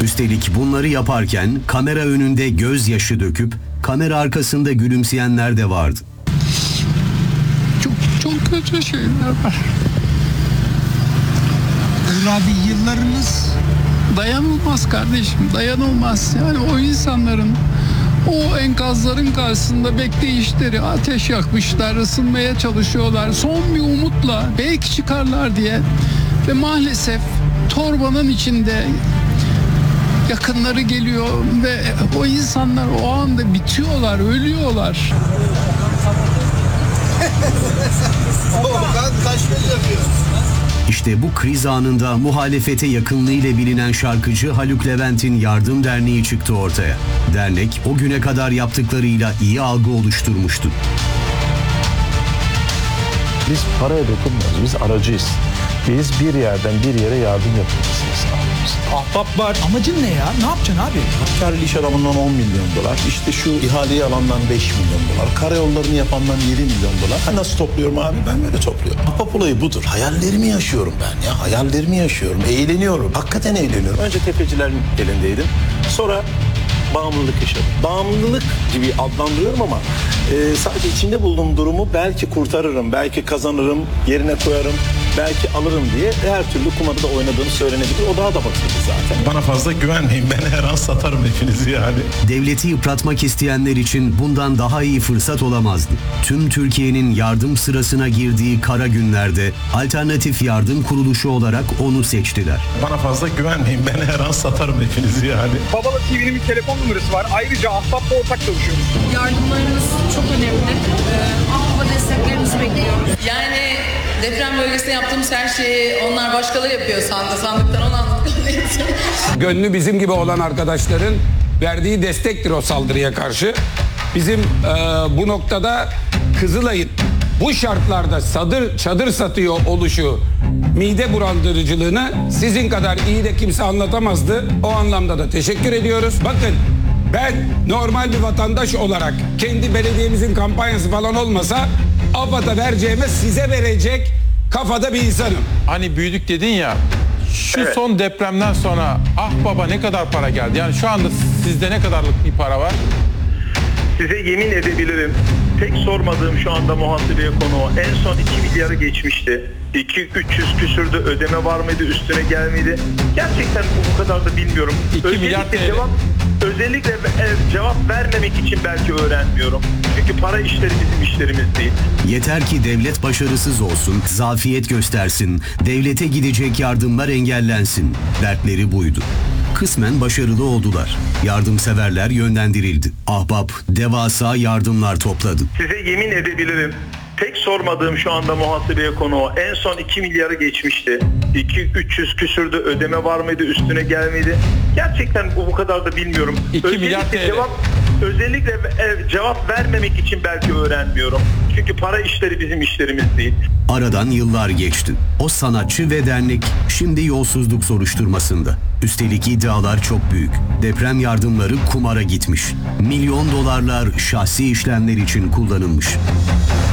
Üstelik bunları yaparken kamera önünde gözyaşı döküp kamera arkasında gülümseyenler de vardı. Çok kötü şeyler var. Uğur abi, yıllarınız Dayanılmaz kardeşim, dayanılmaz. Yani o insanların o enkazların karşısında bekleyişleri, ateş yakmışlar, ısınmaya çalışıyorlar. Son bir umutla belki çıkarlar diye ve maalesef torbanın içinde yakınları geliyor ve o insanlar o anda bitiyorlar, ölüyorlar. İşte bu kriz anında muhalefete yakınlığıyla bilinen şarkıcı Haluk Levent'in Yardım Derneği çıktı ortaya. Dernek o güne kadar yaptıklarıyla iyi algı oluşturmuştu. Biz paraya dokunmuyoruz, biz aracıyız. Biz bir yerden bir yere yardım yapıyoruz. Ahbap var. amacın ne ya? Ne yapacaksın abi? Karlı iş adamından 10 milyon dolar. İşte şu ihaleyi alandan 5 milyon dolar. Karayollarını yapandan 7 milyon dolar. Ben nasıl topluyorum abi? Ben böyle topluyorum. Ahbap olayı budur. Hayallerimi yaşıyorum ben ya. Hayallerimi yaşıyorum. Eğleniyorum. Hakikaten eğleniyorum. Önce tefecilerin elindeydim. Sonra bağımlılık yaşadım. Bağımlılık gibi adlandırıyorum ama sadece içinde bulunduğum durumu belki kurtarırım, belki kazanırım, yerine koyarım, belki alırım diye her türlü kumarda da oynadığını söylenebilir. O daha da batırdı zaten. Bana fazla güvenmeyin. Ben her an satarım hepinizi yani. Devleti yıpratmak isteyenler için bundan daha iyi fırsat olamazdı. Tüm Türkiye'nin yardım sırasına girdiği kara günlerde Alternatif Yardım Kuruluşu olarak onu seçtiler. Bana fazla güvenmeyin. Ben her an satarım hepinizi yani. Babala TV'nin bir telefon numarası var. Ayrıca Ahbap'la ortak çalışıyoruz. Yardımlarınız çok önemli. Ahbap'a desteklerinizi bekliyoruz. Yani deprem bölgesinde yaptığımız her şeyi onlar başkaları yapıyor sandıktan onu anladık. Gönlü bizim gibi olan arkadaşların verdiği destektir o saldırıya karşı. Bizim bu noktada Kızılay'ın bu şartlarda çadır satıyor oluşu, mide bulandırıcılığını sizin kadar iyi de kimse anlatamazdı. O anlamda da teşekkür ediyoruz. Bakın, ben normal bir vatandaş olarak kendi belediyemizin kampanyası falan olmasa AFAD'a vereceğime size verecek kafada bir insanım. Hani büyüdük dedin ya, şu son depremden sonra Ahbap'a ne kadar para geldi? Yani şu anda sizde ne kadarlık bir para var? Size yemin edebilirim. Tek sormadığım şu anda muhasebeye konu o. En son 2 milyarı geçmişti. 200-300 küsürde ödeme var mıydı, üstüne gelmedi. Gerçekten bu kadar da bilmiyorum. 2 milyar TL. Özellikle cevap vermemek için belki öğrenmiyorum. Çünkü para işleri bizim işlerimiz değil. Yeter ki devlet başarısız olsun, zafiyet göstersin, devlete gidecek yardımlar engellensin. Dertleri buydu. Kısmen başarılı oldular. Yardımseverler yönlendirildi. Ahbap devasa yardımlar topladı. Size yemin edebilirim. Tek sormadığım şu anda muhasebeye konu o. En son 2 milyarı geçmişti. 200-300 küsürde ödeme var mıydı, üstüne gelmedi. Gerçekten bu kadar da bilmiyorum. 2 milyar TL. Özellikle cevap vermemek için belki öğrenmiyorum. Çünkü para işleri bizim işlerimiz değil. Aradan yıllar geçti. O sanatçı ve dernek şimdi yolsuzluk soruşturmasında. Üstelik iddialar çok büyük. Deprem yardımları kumara gitmiş. Milyon dolarlar şahsi işlemler için kullanılmış.